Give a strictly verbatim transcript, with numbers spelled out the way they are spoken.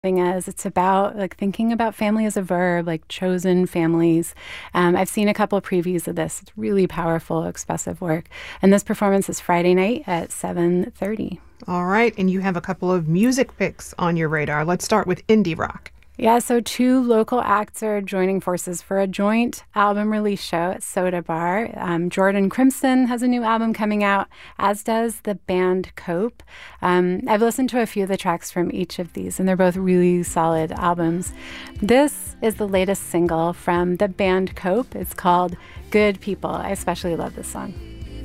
As it's about like thinking about family as a verb, like chosen families. Um, I've seen a couple of previews of this. It's really powerful, expressive work. And this performance is Friday night at seven thirty. All right, and you have a couple of music picks on your radar. Let's start with indie rock. Yeah, so two local acts are joining forces for a joint album release show at Soda Bar. Um, Jordan Crimson has a new album coming out, as does the band Cope. Um, I've listened to a few of the tracks from each of these, and they're both really solid albums. This is the latest single from the band Cope. It's called Good People. I especially love this song.